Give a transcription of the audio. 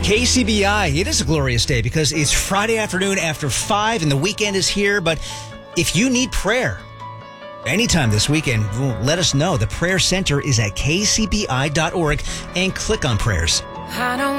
KCBI, it is a glorious day because it's Friday afternoon after 5 and the weekend is here. But if you need prayer anytime this weekend, let us know. The prayer center is at kcbi.org and click on prayers.